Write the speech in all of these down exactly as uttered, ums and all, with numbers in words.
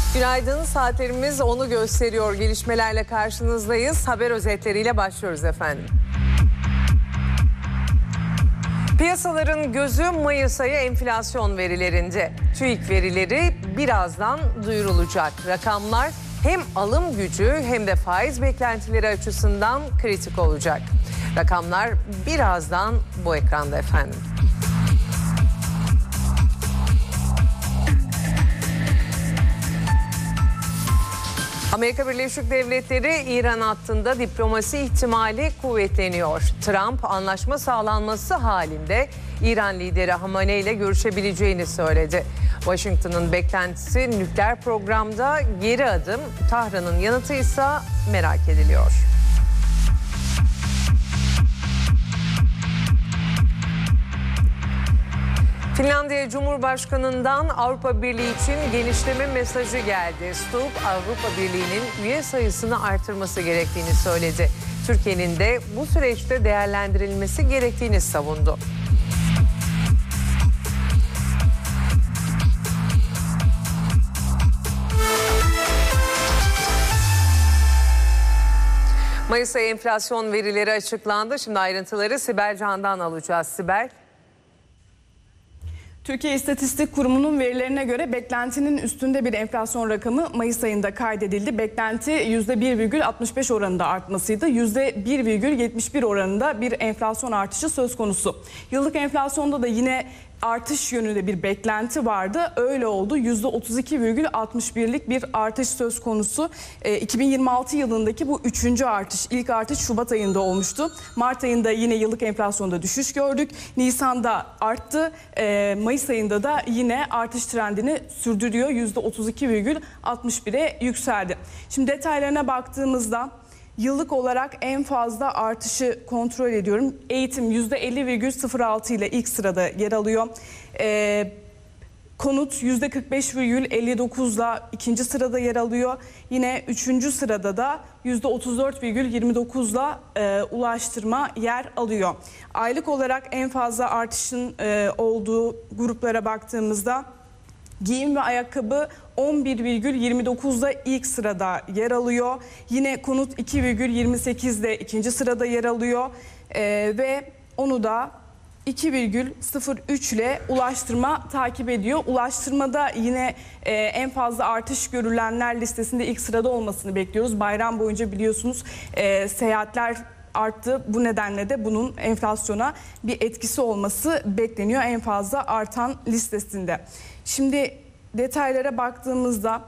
Günaydın, saatlerimiz onu gösteriyor. Gelişmelerle karşınızdayız. Haber özetleriyle başlıyoruz efendim. Piyasaların gözü Mayıs ayı enflasyon verilerinde. TÜİK verileri birazdan duyurulacak. Rakamlar hem alım gücü hem de faiz beklentileri açısından kritik olacak. Rakamlar birazdan bu ekranda efendim. Amerika Birleşik Devletleri İran hattında diplomasi ihtimali kuvvetleniyor. Trump anlaşma sağlanması halinde İran lideri Hamaney ile görüşebileceğini söyledi. Washington'ın beklentisi nükleer programda geri adım, Tahran'ın yanıtı ise merak ediliyor. Finlandiya Cumhurbaşkanı'ndan Avrupa Birliği için genişleme mesajı geldi. Stubb, Avrupa Birliği'nin üye sayısını artırması gerektiğini söyledi. Türkiye'nin de bu süreçte değerlendirilmesi gerektiğini savundu. Mayıs ayı enflasyon verileri açıklandı. Şimdi ayrıntıları Sibel Can'dan alacağız. Sibel. Türkiye İstatistik Kurumu'nun verilerine göre beklentinin üstünde bir enflasyon rakamı Mayıs ayında kaydedildi. Beklenti yüzde bir virgül altmış beş oranında artmasıydı. yüzde bir virgül yetmiş bir oranında bir enflasyon artışı söz konusu. Yıllık enflasyonda da yine artış yönünde bir beklenti vardı. Öyle oldu. yüzde otuz iki virgül altmış birlik bir artış söz konusu. E, iki bin yirmi altı yılındaki bu üçüncü artış. İlk artış Şubat ayında olmuştu. Mart ayında yine yıllık enflasyonda düşüş gördük. Nisan'da arttı. E, Mayıs ayında da yine artış trendini sürdürüyor. yüzde otuz iki virgül altmış bire yükseldi. Şimdi detaylarına baktığımızda yıllık olarak en fazla artışı kontrol ediyorum. Eğitim yüzde elli virgül sıfır altı ile ilk sırada yer alıyor. Ee, konut yüzde kırk beş virgül elli dokuz ile ikinci sırada yer alıyor. Yine üçüncü sırada da yüzde otuz dört virgül yirmi dokuz ile e, ulaştırma yer alıyor. Aylık olarak en fazla artışın e, olduğu gruplara baktığımızda giyim ve ayakkabı on bir virgül yirmi dokuzda ilk sırada yer alıyor. Yine konut iki virgül yirmi sekizde ikinci sırada yer alıyor. Ee, ve onu da iki virgül sıfır üç ile ulaştırma takip ediyor. Ulaştırmada yine e, en fazla artış görülenler listesinde ilk sırada olmasını bekliyoruz. Bayram boyunca biliyorsunuz e, seyahatler arttı. Bu nedenle de bunun enflasyona bir etkisi olması bekleniyor en fazla artan listesinde. Şimdi detaylara baktığımızda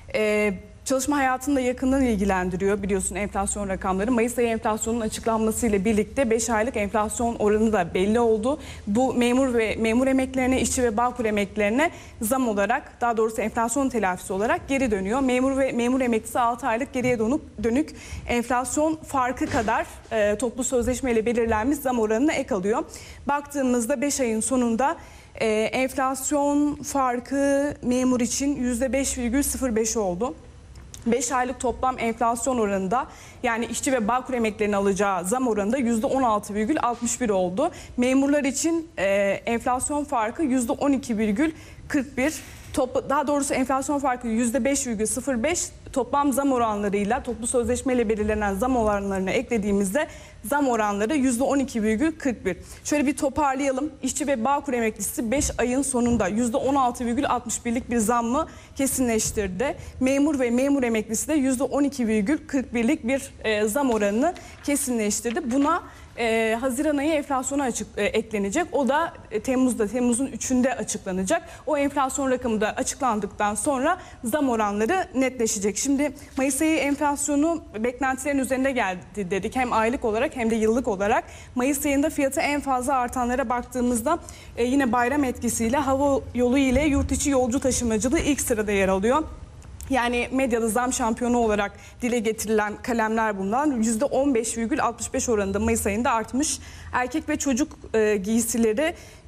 e, çalışma hayatını da yakından ilgilendiriyor biliyorsun enflasyon rakamları. Mayıs ayı enflasyonun açıklanmasıyla birlikte beş aylık enflasyon oranı da belli oldu. Bu memur ve memur emeklilerine, işçi ve Bağkur emeklilerine zam olarak, daha doğrusu enflasyon telafisi olarak geri dönüyor. Memur ve memur emeklisi altı aylık geriye dönük, dönük enflasyon farkı kadar e, toplu sözleşmeyle belirlenmiş zam oranına ek alıyor. Baktığımızda beş ayın sonunda Ee, enflasyon farkı memur için yüzde beş virgül sıfır beş oldu. beş aylık toplam enflasyon oranında, yani işçi ve Bağkur emeklilerinin alacağı zam oranında yüzde on altı virgül altmış bir oldu. Memurlar için e, enflasyon farkı yüzde on iki virgül kırk bir. Top, daha doğrusu enflasyon farkı yüzde beş virgül sıfır beş, toplam zam oranlarıyla toplu sözleşmeyle belirlenen zam oranlarını eklediğimizde zam oranları yüzde on iki virgül kırk bir. Şöyle bir toparlayalım. İşçi ve Bağkur emeklisi beş ayın sonunda yüzde on altı virgül altmış birlik bir zammı kesinleştirdi. Memur ve memur emeklisi de yüzde on iki virgül kırk birlik bir e, zam oranını kesinleştirdi. Buna Ee, Haziran ayı enflasyona açık, e, eklenecek. O da e, Temmuz'da, Temmuz'un üçünde açıklanacak. O enflasyon rakamı da açıklandıktan sonra zam oranları netleşecek. Şimdi Mayıs ayı enflasyonu beklentilerin üzerinde geldi dedik. Hem aylık olarak hem de yıllık olarak. Mayıs ayında fiyatı en fazla artanlara baktığımızda e, yine bayram etkisiyle hava yolu ile yurt içi yolcu taşımacılığı ilk sırada yer alıyor. Yani medyada zam şampiyonu olarak dile getirilen kalemler bundan yüzde on beş virgül altmış beş oranında Mayıs ayında artmış. Erkek ve çocuk e, giysileri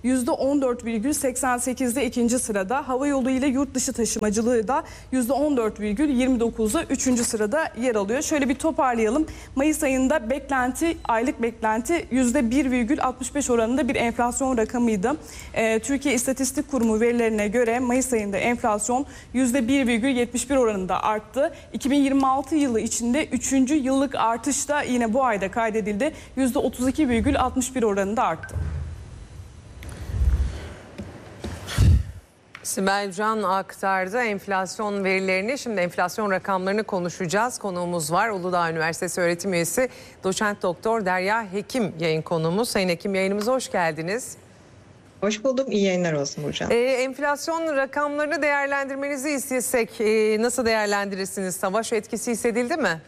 yüzde on dört virgül seksen sekizde ikinci sırada. Havayolu ile yurt dışı taşımacılığı da yüzde on dört virgül yirmi dokuzda üçüncü sırada yer alıyor. Şöyle bir toparlayalım. Mayıs ayında beklenti, aylık beklenti yüzde bir virgül altmış beş oranında bir enflasyon rakamıydı. Ee, Türkiye İstatistik Kurumu verilerine göre Mayıs ayında enflasyon yüzde bir virgül yetmiş bir oranında arttı. iki bin yirmi altı yılı içinde üçüncü yıllık artış da yine bu ayda kaydedildi. yüzde otuz iki virgül altmış bir oranında arttı. Sibel Can aktardı enflasyon verilerini. Şimdi enflasyon rakamlarını konuşacağız. Konuğumuz var. Uludağ Üniversitesi öğretim üyesi doçent doktor Derya Hekim yayın konuğumuz. Sayın Hekim, yayınımıza hoş geldiniz. Hoş buldum. İyi yayınlar olsun Burcu. Ee, enflasyon rakamlarını değerlendirmenizi istesek e, nasıl değerlendirirsiniz? Savaş etkisi hissedildi mi?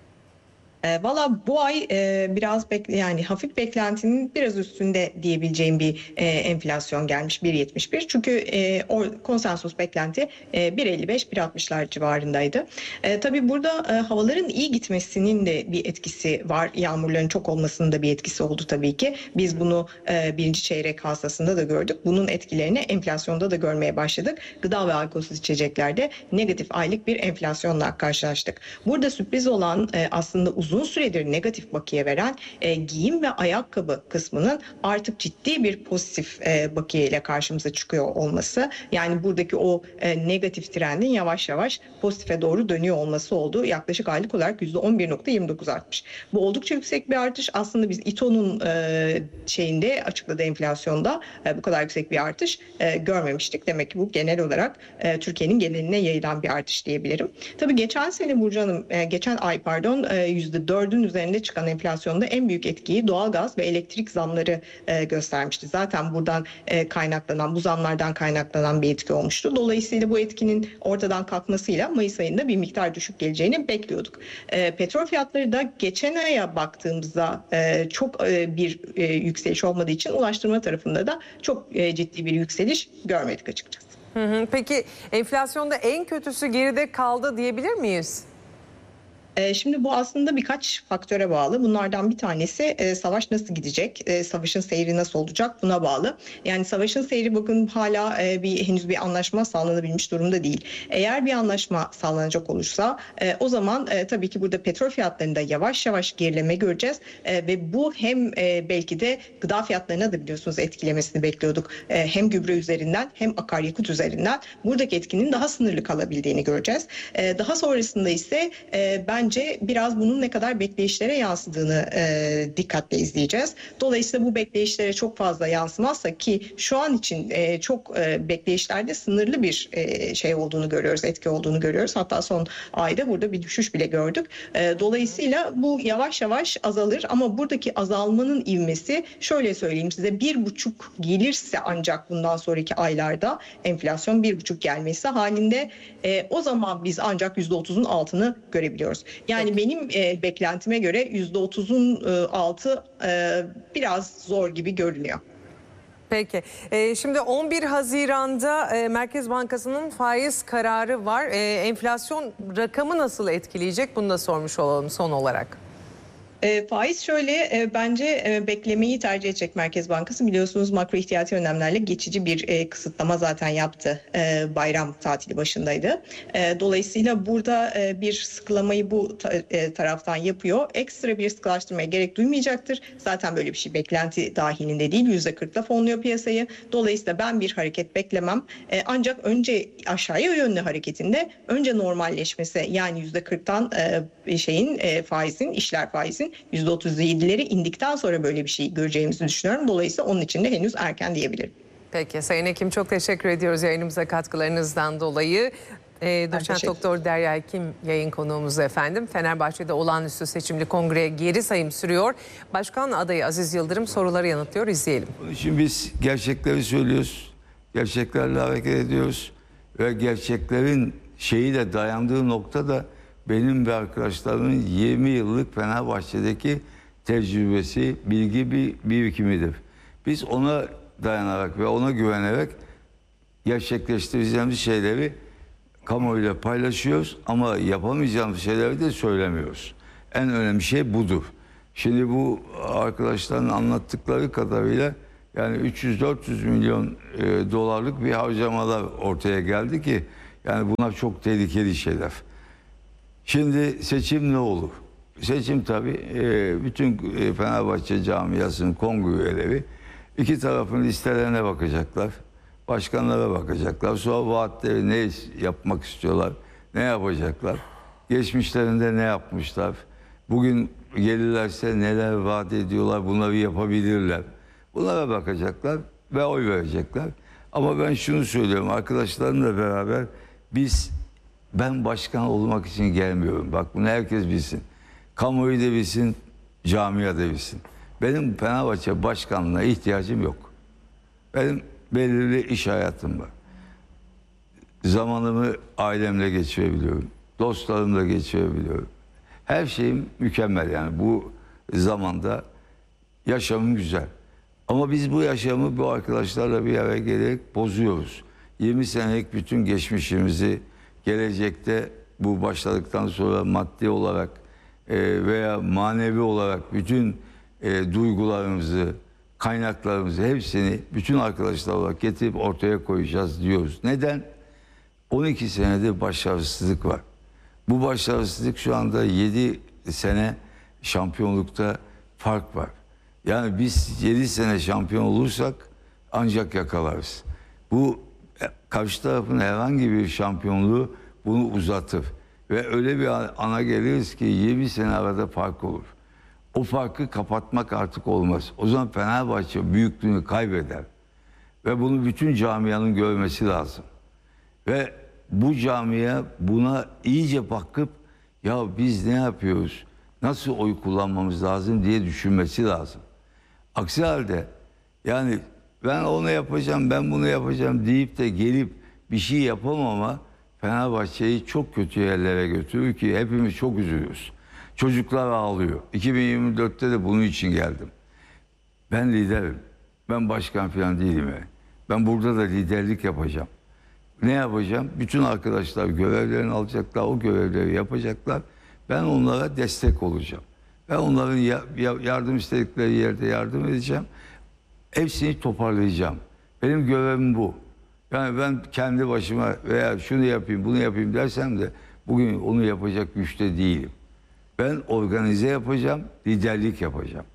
E, Valla bu ay e, biraz bekle, yani hafif beklentinin biraz üstünde diyebileceğim bir e, enflasyon gelmiş bir virgül yetmiş bir. Çünkü e, o konsensus beklenti e, bir virgül elli beş bir virgül altmışlar civarındaydı. E, tabii burada e, havaların iyi gitmesinin de bir etkisi var. Yağmurların çok olmasının da bir etkisi oldu tabii ki. Biz bunu e, birinci çeyrek hastasında da gördük. Bunun etkilerini enflasyonda da görmeye başladık. Gıda ve alkolsüz içeceklerde negatif aylık bir enflasyonla karşılaştık. Burada sürpriz olan e, aslında uzun uzun süredir negatif bakiye veren e, giyim ve ayakkabı kısmının artık ciddi bir pozitif e, bakiye ile karşımıza çıkıyor olması. Yani buradaki o e, negatif trendin yavaş yavaş pozitife doğru dönüyor olması oldu. Yaklaşık aylık olarak yüzde on bir virgül yirmi dokuz artmış. Bu oldukça yüksek bir artış. Aslında biz İTO'nun e, şeyinde açıkladığı enflasyonda e, bu kadar yüksek bir artış e, görmemiştik. Demek ki bu genel olarak e, Türkiye'nin geneline yayılan bir artış diyebilirim. Tabii geçen sene Burcu Hanım, e, geçen ay pardon e, yüzde dördün üzerinde çıkan enflasyonda en büyük etkiyi doğalgaz ve elektrik zamları e, göstermişti. Zaten buradan e, kaynaklanan, bu zamlardan kaynaklanan bir etki olmuştu. Dolayısıyla bu etkinin ortadan kalkmasıyla Mayıs ayında bir miktar düşük geleceğini bekliyorduk. E, petrol fiyatları da geçen aya baktığımızda e, çok e, bir e, yükseliş olmadığı için ulaştırma tarafında da çok e, ciddi bir yükseliş görmedik açıkçası. Hı hı. Peki enflasyonda en kötüsü geride kaldı diyebilir miyiz? Şimdi bu aslında birkaç faktöre bağlı. Bunlardan bir tanesi e, savaş nasıl gidecek, e, savaşın seyri nasıl olacak buna bağlı. Yani savaşın seyri bakın hala e, bir henüz bir anlaşma sağlanabilmiş durumda değil. Eğer bir anlaşma sağlanacak olursa e, o zaman e, tabii ki burada petrol fiyatlarında yavaş yavaş gerileme göreceğiz. E, ve bu hem e, belki de gıda fiyatlarına da biliyorsunuz etkilemesini bekliyorduk. E, hem gübre üzerinden hem akaryakıt üzerinden buradaki etkinin daha sınırlı kalabildiğini göreceğiz. E, daha sonrasında ise e, ben Bence biraz bunun ne kadar bekleyişlere yansıdığını e, dikkatle izleyeceğiz. Dolayısıyla bu bekleyişlere çok fazla yansımazsa ki şu an için e, çok e, bekleyişlerde sınırlı bir e, şey olduğunu görüyoruz, etki olduğunu görüyoruz. Hatta son ayda burada bir düşüş bile gördük. E, dolayısıyla bu yavaş yavaş azalır ama buradaki azalmanın ivmesi şöyle söyleyeyim size bir buçuk gelirse ancak bundan sonraki aylarda enflasyon bir buçuk gelmesi halinde e, o zaman biz ancak yüzde otuzun altını görebiliyoruz. Yani Peki. benim e, beklentime göre yüzde otuzun altı e, biraz zor gibi görünüyor. Peki. Ee, şimdi on bir Haziran'da e, Merkez Bankası'nın faiz kararı var. E, enflasyon rakamı nasıl etkileyecek? Bunu da sormuş olalım son olarak. E, faiz şöyle e, bence e, beklemeyi tercih edecek Merkez Bankası. Biliyorsunuz makro ihtiyati önlemlerle geçici bir e, kısıtlama zaten yaptı. E, bayram tatili başındaydı. E, dolayısıyla burada e, bir sıkılamayı bu ta, e, taraftan yapıyor. Ekstra bir sıkılaştırmaya gerek duymayacaktır. Zaten böyle bir şey beklenti dahilinde değil. yüzde kırkla fonluyor piyasayı. Dolayısıyla ben bir hareket beklemem. E, ancak önce aşağıya yönlü hareketinde önce normalleşmesi yani yüzde kırktan e, şeyin e, faizin, işler faizin yüzde otuz yedileri indikten sonra böyle bir şey göreceğimizi düşünüyorum. Dolayısıyla onun için de henüz erken diyebilirim. Peki Sayın Hekim, çok teşekkür ediyoruz yayınımıza katkılarınızdan dolayı. E, Doçent Doktor Derya Hekim yayın konuğumuz efendim. Fenerbahçe'de olağanüstü seçimli kongreye geri sayım sürüyor. Başkan adayı Aziz Yıldırım soruları yanıtlıyor. İzleyelim. Şimdi biz gerçekleri söylüyoruz. Gerçeklerle hareket ediyoruz. Ve gerçeklerin şeyi de dayandığı nokta da benim ve arkadaşlarımın yirmi yıllık Fenerbahçe'deki tecrübesi, bilgi bir birikimidir. Biz ona dayanarak ve ona güvenerek gerçekleştireceğimiz şeyleri kamuoyuyla paylaşıyoruz ama yapamayacağımız şeyleri de söylemiyoruz. En önemli şey budur. Şimdi bu arkadaşların anlattıkları kadarıyla Yani üç yüz dört yüz milyon e, dolarlık bir harcamalar ortaya geldi ki yani bunlar çok tehlikeli şeyler. Şimdi seçim ne olur? Seçim tabii e, bütün e, Fenerbahçe camiasının kongre üyeleri iki tarafın listelerine bakacaklar. Başkanlara bakacaklar. Sonra vaatleri ne yapmak istiyorlar, ne yapacaklar. Geçmişlerinde ne yapmışlar. Bugün gelirlerse neler vaat ediyorlar, bunları yapabilirler. Bunlara bakacaklar ve oy verecekler. Ama ben şunu söylüyorum arkadaşlarımla beraber biz ben başkan olmak için gelmiyorum. Bak bunu herkes bilsin. Kamuoyu da bilsin, camia da bilsin. Benim Fenerbahçe başkanlığına ihtiyacım yok. Benim belirli iş hayatım var. Zamanımı ailemle geçirebiliyorum. Dostlarımla geçirebiliyorum. Her şeyim mükemmel yani bu zamanda yaşamım güzel. Ama biz bu yaşamı bu arkadaşlarla bir araya gelerek bozuyoruz. yirmi senelik bütün geçmişimizi gelecekte bu başladıktan sonra maddi olarak e, veya manevi olarak bütün e, duygularımızı, kaynaklarımızı hepsini bütün arkadaşlar olarak getirip ortaya koyacağız diyoruz. Neden? on iki senedir başarısızlık var. Bu başarısızlık şu anda yedi sene şampiyonlukta fark var. Yani biz yedi sene şampiyon olursak ancak yakalarız. Bu karşı tarafın herhangi bir şampiyonluğu bunu uzatır. Ve öyle bir ana geliriz ki yirmi sene arada fark olur. O farkı kapatmak artık olmaz. O zaman Fenerbahçe büyüklüğünü kaybeder. Ve bunu bütün camianın görmesi lazım. Ve bu camia buna iyice bakıp ya biz ne yapıyoruz, nasıl oy kullanmamız lazım diye düşünmesi lazım. Aksi halde yani ben onu yapacağım, ben bunu yapacağım deyip de gelip bir şey yapamama Fenerbahçe'yi çok kötü yerlere götürür ki hepimiz çok üzülüyoruz. Çocuklar ağlıyor. iki bin yirmi dörtte de bunun için geldim. Ben liderim. Ben başkan falan değilim yani. Ben burada da liderlik yapacağım. Ne yapacağım? Bütün arkadaşlar görevlerini alacaklar, o görevleri yapacaklar. Ben onlara destek olacağım. Ben onların yardım istedikleri yerde yardım edeceğim. Hepsini toparlayacağım. Benim görevim bu. Yani ben kendi başıma veya şunu yapayım, bunu yapayım dersem de bugün onu yapacak güçte değilim. Ben organize yapacağım, liderlik yapacağım.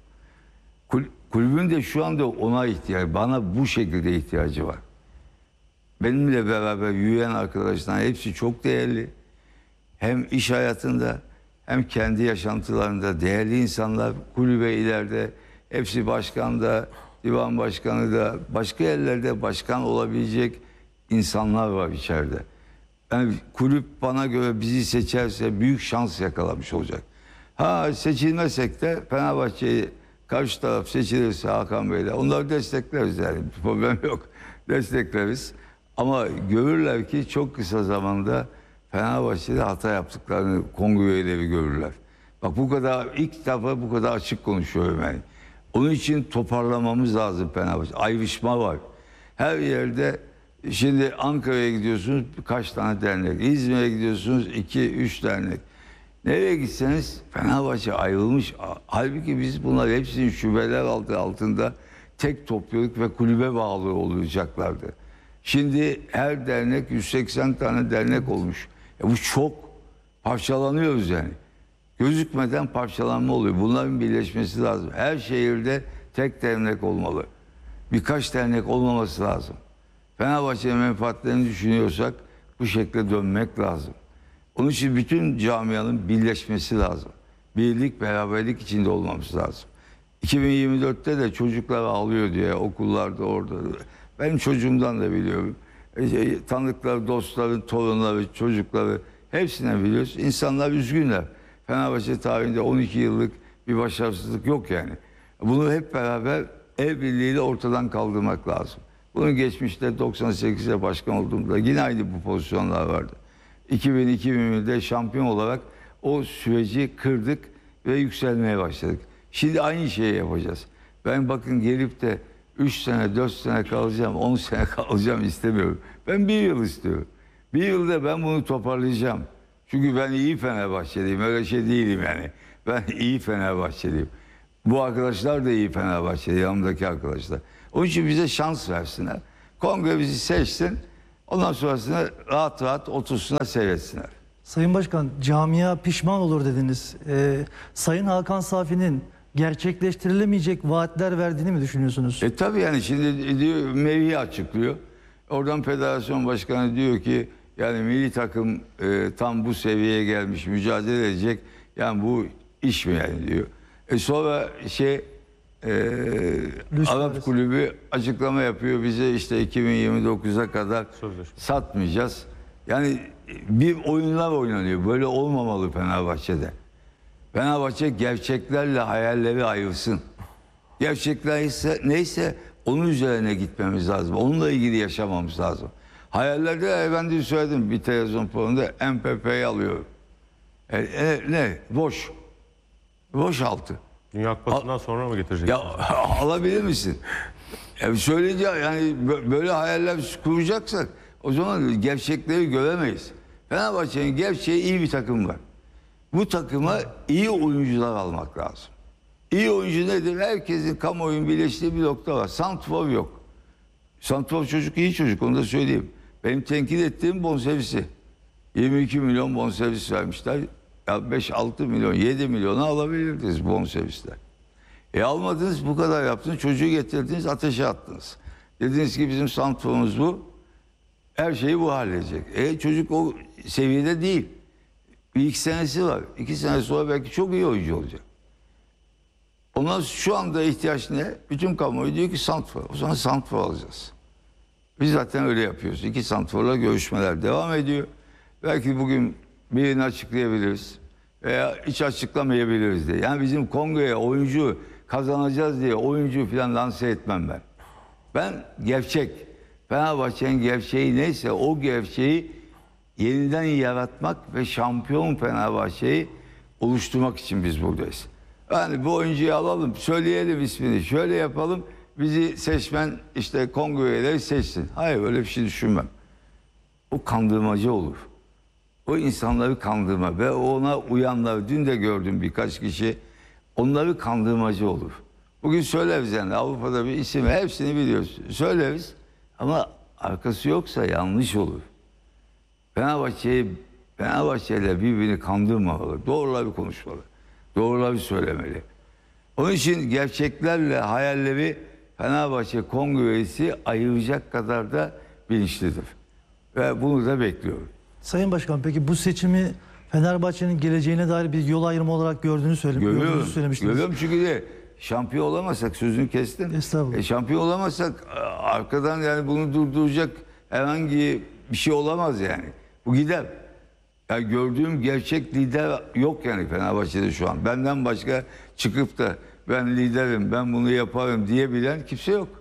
Kulübün de şu anda ona ihtiyacı, bana bu şekilde ihtiyacı var. Benimle beraber yürüyen arkadaşlar hepsi çok değerli. Hem iş hayatında hem kendi yaşantılarında değerli insanlar. Kulübe ileride hepsi başkanda, divan başkanı da başka yerlerde başkan olabilecek insanlar var içeride. Yani kulüp bana göre bizi seçerse büyük şans yakalamış olacak. Ha seçilmesek de Fenerbahçe'yi karşı taraf seçilirse Hakan Bey'le onları destekleriz yani. Problem yok. Destekleriz. Ama görürler ki çok kısa zamanda Fenerbahçe'de hata yaptıklarını kongre üyeleri görürler. Bak bu kadar ilk defa bu kadar açık konuşuyorum yani. Onun için toparlamamız lazım Fenerbahçe. Ayrışma var. Her yerde şimdi Ankara'ya gidiyorsunuz kaç tane dernek. İzmir'e gidiyorsunuz iki üç dernek. Nereye gitseniz Fenerbahçe ayrılmış. Halbuki biz bunlar hepsinin şubeler altı altında tek topluluk ve kulübe bağlı olacaklardı. Şimdi her dernek yüz seksen tane dernek olmuş. E bu çok parçalanıyoruz yani. Gözükmeden parçalanma oluyor. Bunların birleşmesi lazım. Her şehirde tek dernek olmalı. Birkaç dernek olmaması lazım. Fenerbahçe'nin menfaatlerini düşünüyorsak bu şekilde dönmek lazım. Onun için bütün camianın birleşmesi lazım. Birlik, beraberlik içinde olmamız lazım. iki bin yirmi dörtte de çocuklar ağlıyor diye okullarda orada. Benim çocuğumdan da biliyorum. E, tanıdıkları, dostların, torunları, çocukları hepsinden biliyoruz. İnsanlar üzgünler. Fenerbahçe tarihinde on iki yıllık bir başarısızlık yok yani. Bunu hep beraber el birliğiyle ortadan kaldırmak lazım. Bunun geçmişte doksan sekizde başkan olduğumda yine aynı bu pozisyonlar vardı. iki bin iki bin birde şampiyon olarak o süreci kırdık ve yükselmeye başladık. Şimdi aynı şeyi yapacağız. Ben bakın gelip de üç sene, dört sene kalacağım, on sene kalacağım istemiyorum. Ben bir yıl istiyorum. Bir yılda ben bunu toparlayacağım. Çünkü ben iyi Fenerbahçeliyim. Öyle şey değilim yani. Ben iyi Fenerbahçeliyim. Bu arkadaşlar da iyi Fenerbahçeli, yanımdaki arkadaşlar. Onun için bize şans versinler. Kongre bizi seçsin. Ondan sonrasında rahat rahat otursunlar, seyretsinler. Sayın Başkan, camia pişman olur dediniz. Ee, Sayın Hakan Safi'nin gerçekleştirilemeyecek vaatler verdiğini mi düşünüyorsunuz? E tabii yani şimdi diyor, mevhi açıklıyor. Oradan federasyon başkanı diyor ki yani milli takım e, tam bu seviyeye gelmiş, mücadele edecek. Yani bu iş mi yani diyor. E sonra şey e, Arap Kulübü açıklama yapıyor bize, işte iki bin yirmi dokuza kadar satmayacağız. Yani bir oyunlar oynanıyor. Böyle olmamalı Fenerbahçe'de. Fenerbahçe gerçeklerle hayalleri ayırsın. Gerçekler ise neyse onun üzerine gitmemiz lazım. Onunla ilgili yaşamamız lazım. Hayallerde ben de söyledim bir televizyon programında, M P P'yi alıyorum. E, e, ne? Boş. Boş altı. Dünya Kupası'ndan sonra mı getirecek? Ya alabilir misin? Ya söyleyince yani böyle hayaller kuracaksak o zaman gerçekleri göremeyiz. Fenerbahçe'nin gerçeği iyi bir takım var. Bu takıma iyi oyuncular almak lazım. İyi oyuncu nedir? Herkesin kamuoyunun birleştiği bir nokta var. Santrfor yok. Santrfor çocuk iyi çocuk, onu da söyleyeyim. Benim tenkit ettiğim bonservisi. yirmi iki milyon bonservis vermişler. Ya beş altı milyon, yedi milyona alabilirdiniz bonservisler. E almadınız, bu kadar yaptınız. Çocuğu getirdiniz, ateşe attınız. Dediniz ki bizim santrforumuz bu. Her şeyi bu halledecek. E çocuk o seviyede değil. Bir iki senesi var. İki sene sonra belki çok iyi oyuncu olacak. Ondan şu anda ihtiyaç ne? Bütün kamuoyu diyor ki santrfor. O zaman santrfor alacağız. Biz zaten öyle yapıyoruz. İki santrforla görüşmeler devam ediyor. Belki bugün birini açıklayabiliriz. Veya hiç açıklamayabiliriz diye. Yani bizim kongreye oyuncu kazanacağız diye oyuncu falan lanse etmem ben. Ben gerçek. Fenerbahçe'nin gerçeği neyse o gerçeği yeniden yaratmak ve şampiyon Fenerbahçe'yi oluşturmak için biz buradayız. Yani bu oyuncuyu alalım, söyleyelim ismini, şöyle yapalım, bizi seçmen işte kongre üyeleri seçsin. Hayır, öyle bir şey düşünmem. O kandırmacı olur. O insanları kandırma ve ona uyanlar, dün de gördüm birkaç kişi, onları kandırmacı olur. Bugün söyleriz yani Avrupa'da bir isim, hepsini biliyoruz. Söyleriz ama arkası yoksa yanlış olur. Fenerbahçe'yi Fenerbahçe'yle birbirini kandırmamalı. Doğruları konuşmalı. Doğruları söylemeli. Onun için gerçeklerle hayalleri Fenerbahçe kongresi ayıracak kadar da bilinçlidir. Ve bunu da bekliyorum. Sayın Başkan, peki bu seçimi Fenerbahçe'nin geleceğine dair bir yol ayrımı olarak gördüğünü söylemiştiniz. Görüyorum. Görüyorum çünkü de şampiyon olamazsak, sözünü kestim. Estağfurullah. E, şampiyon olamazsak arkadan yani bunu durduracak herhangi bir şey olamaz yani. Bu gider. Yani gördüğüm gerçek lider yok yani Fenerbahçe'de şu an. Benden başka çıkıp da ben liderim, ben bunu yaparım diyebilen kimse yok.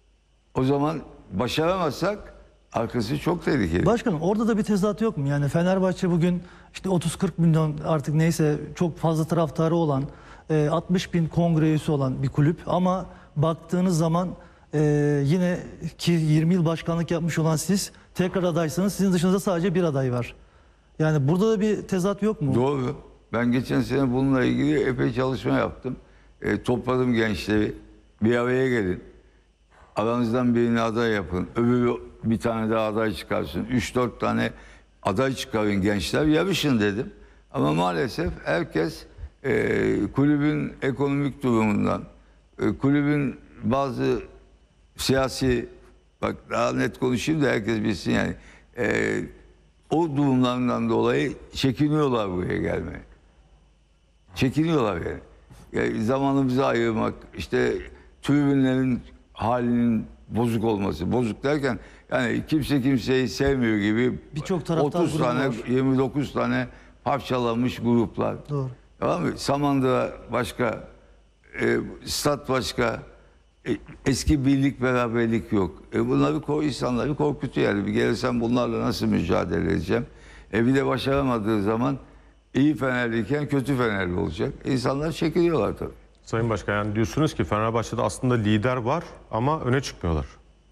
O zaman başaramazsak arkası çok tehlikeli. Başkanım, orada da bir tezat yok mu? Yani Fenerbahçe bugün işte otuz kırk milyon artık neyse çok fazla taraftarı olan, altmış bin kongre üyesi olan bir kulüp ama baktığınız zaman yine ki yirmi yıl başkanlık yapmış olan siz tekrar adaysanız sizin dışınızda sadece bir aday var. Yani burada da bir tezat yok mu? Doğru. Ben geçen sene bununla ilgili epey çalışma yaptım. E, topladım gençleri. Bir araya gelin. Aranızdan birini aday yapın. Öbürü bir tane daha aday çıkarsın. Üç dört tane aday çıkarın gençler. Yarışın dedim. Ama maalesef herkes e, kulübün ekonomik durumundan, e, kulübün bazı siyasi, bak daha net konuşayım da herkes bilsin yani, e, o durumlarından dolayı çekiniyorlar buraya gelmeye. Çekiniyorlar yani. Yani zamanımızı ayırmak, işte tribünlerin halinin bozuk olması. Bozuk derken yani kimse kimseyi sevmiyor gibi birçok taraftar otuz tane, var. yirmi dokuz tane parçalanmış gruplar. Doğru. Tamam mı? Samandağ başka, e, stat başka, e, eski birlik beraberlik yok. E, bunları ko insanları korkutuyor yani. Bir gelirsen bunlarla nasıl mücadele edeceğim? E, bir de başaramadığı zaman iyi Fenerliyken kötü Fenerli olacak. İnsanlar çekiliyorlar tabii. Sayın Başkan, yani diyorsunuz ki Fenerbahçe'de aslında lider var ama öne çıkmıyorlar.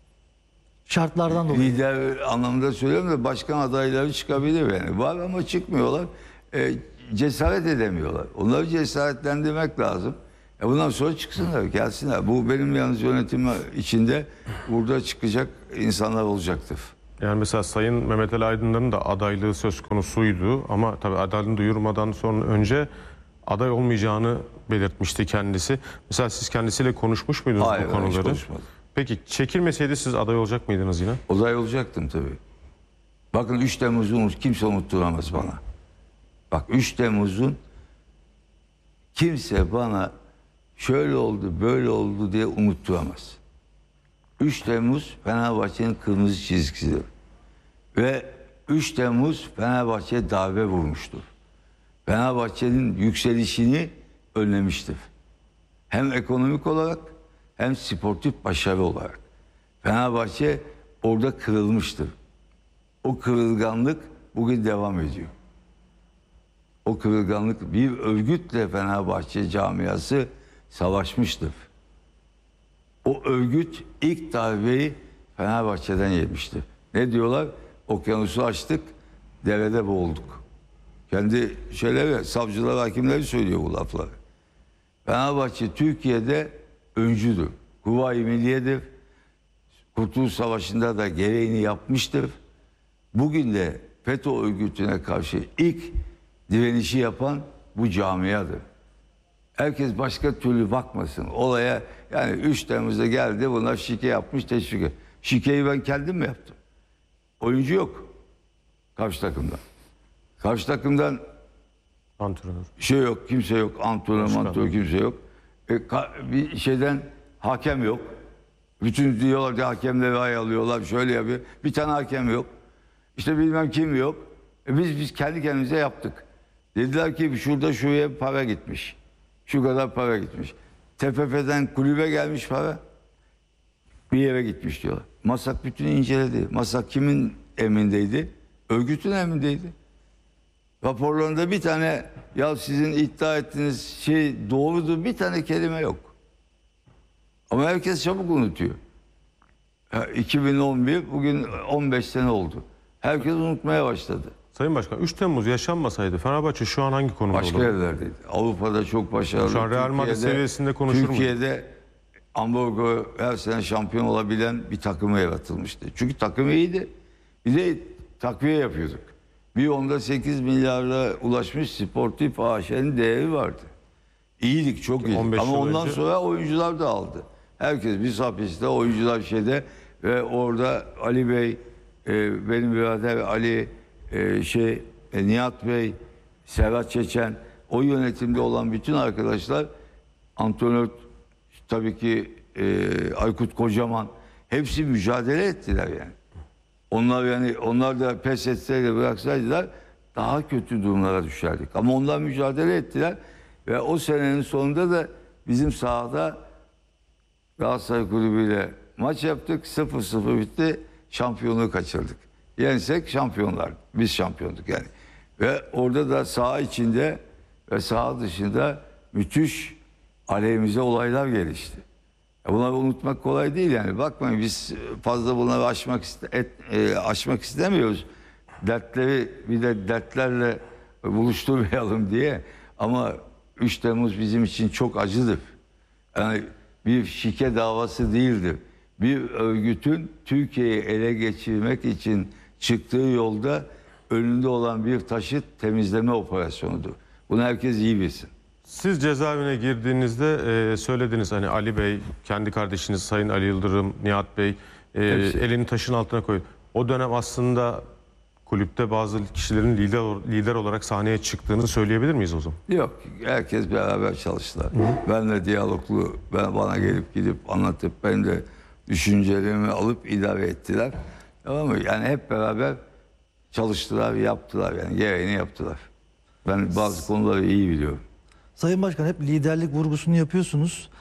Şartlardan dolayı. Lider anlamında söylüyorum da başkan adayları çıkabilir yani. Var ama çıkmıyorlar. E, cesaret edemiyorlar. Onları cesaretlendirmek lazım. E bundan sonra çıksınlar, gelsinler. Bu benim yalnız yönetim içinde burada çıkacak insanlar olacaktır. Yani mesela Sayın Mehmet Ali Aydınlar'ın da adaylığı söz konusuydu ama tabii adaylığını duyurmadan sonra önce aday olmayacağını belirtmişti kendisi. Mesela siz kendisiyle konuşmuş muydunuz Hayır, bu konuları? hiç konuşmadım. Peki çekilmeseydi siz aday olacak mıydınız yine? Aday olacaktım tabii. Bakın üç Temmuz'u unut, kimse unutturamaz bana. Bak üç Temmuz'un kimse bana şöyle oldu, böyle oldu diye unutturamaz. üç Temmuz Fenerbahçe'nin kırmızı çizgisidir. Ve üç Temmuz Fenerbahçe'ye darbe vurmuştur. Fenerbahçe'nin yükselişini önlemiştir. Hem ekonomik olarak hem sportif başarı olarak. Fenerbahçe orada kırılmıştır. O kırılganlık bugün devam ediyor. O kırılganlık bir örgütle Fenerbahçe camiası savaşmıştır. O örgüt ilk darbeyi Fenerbahçe'den yemişti. Ne diyorlar? Okyanusu açtık, derede boğulduk. Kendi şeyleri, savcılar, hakimleri söylüyor bu lafları. Fenerbahçe Türkiye'de öncüdür. Kuvayi Milliye'dir. Kurtuluş Savaşı'nda da gereğini yapmıştır. Bugün de FETÖ örgütüne karşı ilk direnişi yapan bu camiadır. Herkes başka türlü bakmasın olaya. Yani üç Temmuz'da geldi, bunlar şike yapmış, teşvik et. Şikeyi ben kendim mi yaptım? Oyuncu yok karşı takımdan. Karşı takımdan Antrenör. şey yok, kimse yok. Antrenör, Başkan. antrenör kimse yok. E, ka- bir şeyden hakem yok. Bütün diyorlar ki hakemleri ay alıyorlar, şöyle yapıyor. Bir tane hakem yok. İşte bilmem kim yok. E biz biz kendi kendimize yaptık. Dediler ki şurada şuraya para gitmiş. Şu kadar para gitmiş. T F F'den kulübe gelmiş para. Bir yere gitmiş diyorlar. Masak bütün inceledi. Masak kimin emrindeydi? Örgütün emrindeydi. Raporlarında bir tane ya sizin iddia ettiğiniz şey doğrudur bir tane kelime yok. Ama herkes çabuk unutuyor. Ya iki bin on bir bugün on beş sene oldu. Herkes unutmaya başladı. Sayın Başkan üç Temmuz yaşanmasaydı Fenerbahçe şu an hangi konumda Başka olurdu? yerlerdeydi. Avrupa'da çok başarılı. Şu an Real Madrid Türkiye'de- seviyesinde konuşur muyuz? Türkiye'de Hamburgo her sene şampiyon olabilen bir takımı yaratılmıştı. Çünkü takım iyiydi. Bir de takviye yapıyorduk. Bir onda sekiz milyara ulaşmış sportif A Ş'nin değeri vardı. İyiydik, çok iyiydik. on beş Ama yıl ondan önce- sonra oyuncular da aldı. Herkes bir hapiste, oyuncular şeyde ve orada Ali Bey, e, benim birader Ali, e, şey e, Nihat Bey, Serhat Çeçen, o yönetimde olan bütün arkadaşlar, antrenör tabii ki e, Aykut Kocaman, hepsi mücadele ettiler yani. Onlar yani onlar da pes etseydi, bıraksaydılar daha kötü durumlara düşerdik. Ama onlar mücadele ettiler ve o senenin sonunda da bizim sahada Galatasaray Kulübü'yle maç yaptık. sıfır sıfır bitti. Şampiyonluğu kaçırdık. Yensek şampiyonlar. Biz şampiyonduk yani. Ve orada da saha içinde ve saha dışında müthiş aleyhimize olaylar gelişti. Ya bunları unutmak kolay değil yani. Bakmayın biz fazla bunları aşmak, iste, et, e, aşmak istemiyoruz. Dertleri bir de dertlerle buluşturmayalım diye. Ama üç Temmuz bizim için çok acıdır. Yani bir şike davası değildir. Bir örgütün Türkiye'yi ele geçirmek için çıktığı yolda önünde olan bir taşı temizleme operasyonudur. Bunu herkes iyi bilsin. Siz cezaevine girdiğinizde e, söylediniz hani Ali Bey, kendi kardeşiniz Sayın Ali Yıldırım, Nihat Bey e, Hepsi. elini taşın altına koydu. O dönem aslında kulüpte bazı kişilerin lider lider olarak sahneye çıktığını söyleyebilir miyiz o zaman? Yok, herkes beraber çalıştılar. Benle diyaloglu, ben bana gelip gidip anlatıp ben de düşüncelerimi alıp idare ettiler. Tamam mı? Yani hep beraber çalıştılar, yaptılar yani gereğini yaptılar. Ben bazı konuları iyi biliyorum. Sayın Başkan hep liderlik vurgusunu yapıyorsunuz.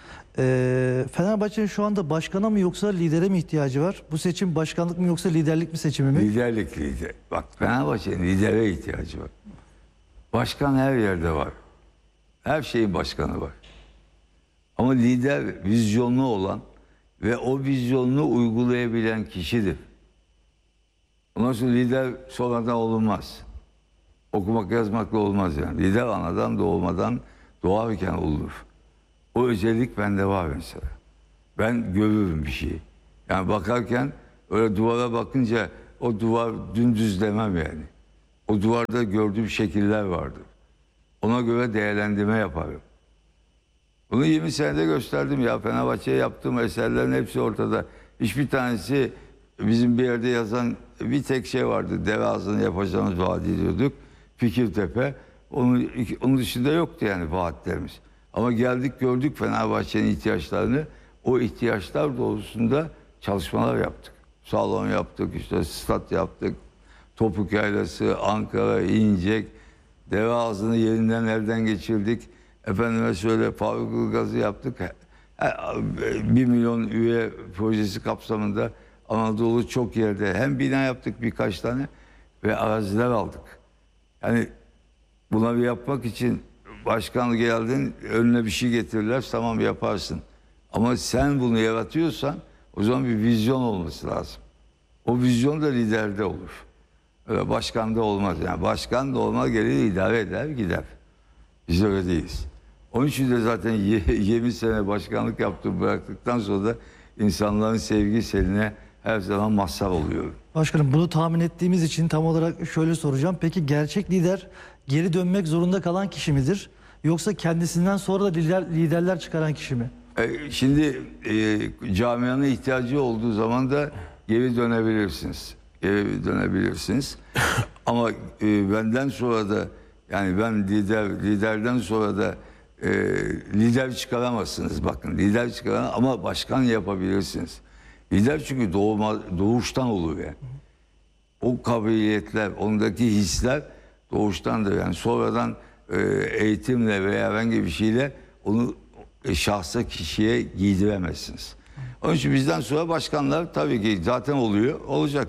Ee, Fenerbahçe'nin şu anda başkana mı yoksa lidere mi ihtiyacı var? Bu seçim başkanlık mı yoksa liderlik mi seçimi mi? Liderlik lider. Bak Fenerbahçe'nin lidere ihtiyacı var. Başkan her yerde var. Her şeyin başkanı var. Ama lider vizyonlu olan ve o vizyonunu uygulayabilen kişidir. Ondan sonra lider sonradan olunmaz. Okumak yazmakla olmaz yani. Lider anadan doğmadan doğarken olur. O özellik bende var mesela. Ben görürüm bir şeyi. Yani bakarken öyle duvara bakınca o duvar dümdüz demem yani. O duvarda gördüğüm şekiller vardır. Ona göre değerlendirme yaparım. Bunu yirmi senede gösterdim ya. Fenerbahçe'ye yaptığım eserlerin hepsi ortada. Hiçbir tanesi bizim bir yerde yazan bir tek şey vardı. Deve ağzını yapacağımız vaat ediyorduk. Fikirtepe. Onun, onun dışında yoktu yani vaatlerimiz. Ama geldik gördük Fenerbahçe'nin ihtiyaçlarını. O ihtiyaçlar doğrultusunda çalışmalar yaptık. Salon yaptık, işte stat yaptık. Topuk Yaylası, Ankara, İncek, Deve ağzını yerinden elden geçirdik. Efendime söyle Faruk Ilgaz'ı yaptık. Bir milyon üye projesi kapsamında Anadolu çok yerde hem bina yaptık birkaç tane ve araziler aldık. Yani bunları yapmak için başkan geldin önüne bir şey getirirler tamam yaparsın. Ama sen bunu yaratıyorsan o zaman bir vizyon olması lazım. O vizyon da liderde olur. Öyle başkan da olmaz. Yani başkan da olmaz gelir idare eder gider. Biz öyle değiliz. Onun için de zaten yirmi sene başkanlık yaptım bıraktıktan sonra da insanların sevgi seline her zaman mazhar oluyor. Başkanım bunu tahmin ettiğimiz için tam olarak şöyle soracağım. Peki gerçek lider geri dönmek zorunda kalan kişi midir? Yoksa kendisinden sonra da lider, liderler çıkaran kişi mi? E, şimdi e, camianın ihtiyacı olduğu zaman da geri dönebilirsiniz. Geri dönebilirsiniz. Ama e, benden sonra da yani ben lider liderden sonra da e, lider çıkaramazsınız. Bakın lider çıkaramazsınız ama başkan yapabilirsiniz. Lider çünkü doğma, doğuştan olur yani. O kabiliyetler, ondaki hisler doğuştandır. Yani sonradan e, eğitimle veya herhangi bir şeyle onu e, şahsa kişiye giydiremezsiniz. Onun için bizden sonra başkanlar tabii ki zaten oluyor, olacak.